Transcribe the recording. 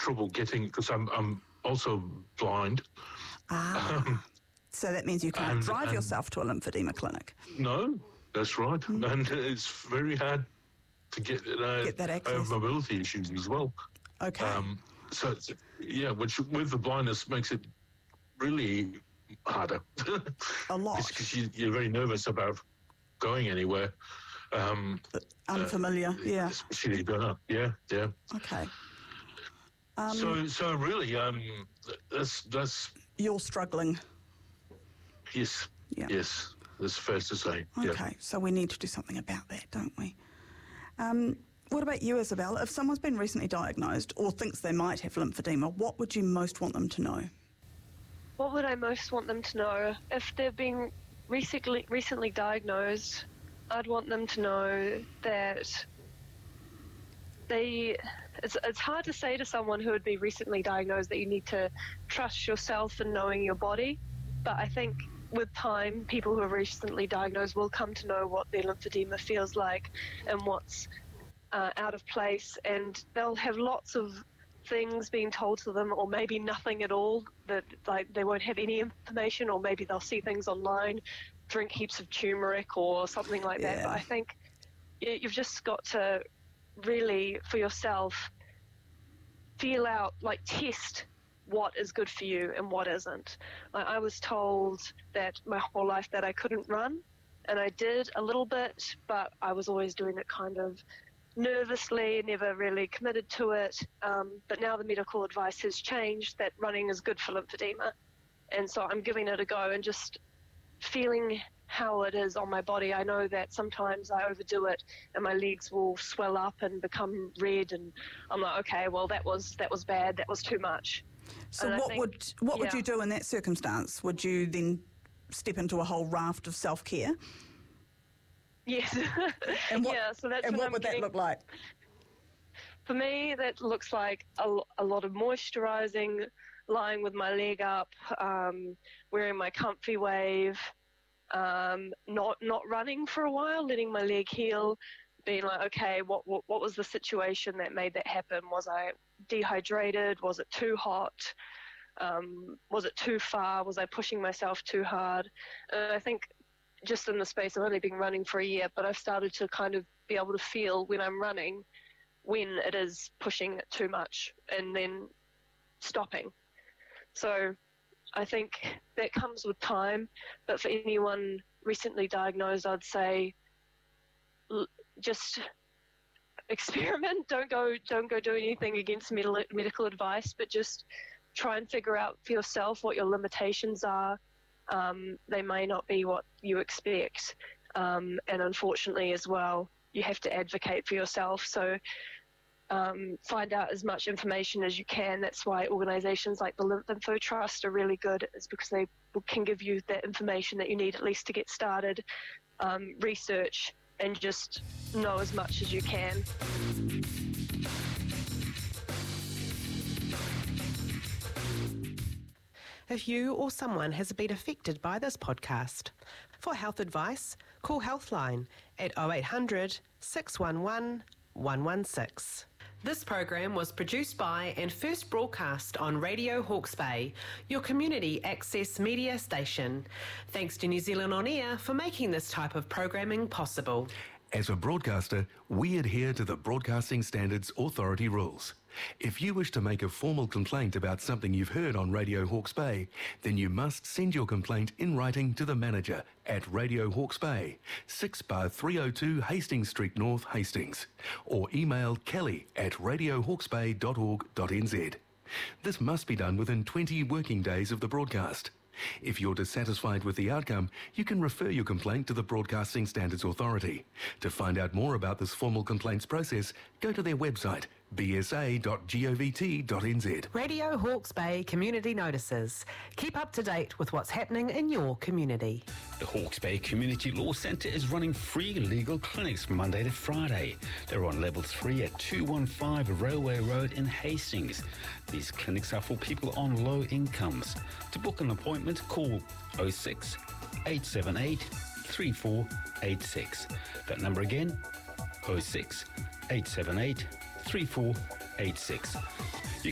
trouble getting, because I'm also blind. So that means you can't drive yourself to a lymphedema clinic. No, that's right. And it's very hard to get that access. I have mobility issues as well. Okay. So, which with the blindness makes it really harder. A lot. Because you're very nervous about going anywhere. Unfamiliar, Especially, yeah. Okay. So really, that's... You're struggling. Yes. Yeah. Yes, that's fair to say. Okay, so we need to do something about that, don't we? What about you, Isabel? If someone's been recently diagnosed or thinks they might have lymphedema, what would you most want them to know? What would I most want them to know? If they've been recently diagnosed, I'd want them to know that it's hard to say to someone who would be recently diagnosed that you need to trust yourself in knowing your body, but I think with time, people who are recently diagnosed will come to know what their lymphedema feels like and what's out of place, and they'll have lots of things being told to them, or maybe nothing at all, that like they won't have any information, or maybe they'll see things online, drink heaps of turmeric or something like that. But I think you've just got to really, for yourself, feel out, like test what is good for you and what isn't. I was told that my whole life that I couldn't run, and I did a little bit, but I was always doing it kind of nervously, never really committed to it. But now the medical advice has changed that running is good for lymphedema. And so I'm giving it a go and just feeling how it is on my body. I know that sometimes I overdo it and my legs will swell up and become red, and I'm like, okay, well, that was bad, that was too much. So what would you do in that circumstance? Would you then step into a whole raft of self-care? Yes. So that's what would that look like? For me, that looks like a lot of moisturising, lying with my leg up, wearing my comfy wave, not running for a while, letting my leg heal, being like, okay, what was the situation that made that happen? Was I dehydrated? Was it too hot? Was it too far? Was I pushing myself too hard? And I think just in the space, I've only been running for a year, but I've started to kind of be able to feel when I'm running when it is pushing it too much and then stopping. So I think that comes with time, but for anyone recently diagnosed, I'd say just experiment. Don't go do anything against medical advice, but just try and figure out for yourself what your limitations are. They may not be what you expect, and unfortunately as well, you have to advocate for yourself. So find out as much information as you can. That's why organisations like the Lymph Info Trust are really good, is because they can give you that information that you need at least to get started, research, and just know as much as you can. If you or someone has been affected by this podcast, for health advice, call Healthline at 0800 611 116. This program was produced by and first broadcast on Radio Hawke's Bay, your community access media station. Thanks to New Zealand On Air for making this type of programming possible. As a broadcaster, we adhere to the Broadcasting Standards Authority rules. If you wish to make a formal complaint about something you've heard on Radio Hawke's Bay, then you must send your complaint in writing to the manager at Radio Hawke's Bay, 6-302 Hastings Street North, Hastings, or email kelly@radiohawksbay.org.nz. This must be done within 20 working days of the broadcast. If you're dissatisfied with the outcome, you can refer your complaint to the Broadcasting Standards Authority. To find out more about this formal complaints process, go to their website, bsa.govt.nz. Radio Hawke's Bay Community Notices. Keep up to date with what's happening in your community. The Hawke's Bay Community Law Centre is running free legal clinics Monday to Friday. They're on level 3 at 215 Railway Road in Hastings. These clinics are for people on low incomes. To book an appointment, call 06 878 3486. That number again, 06 878 3486.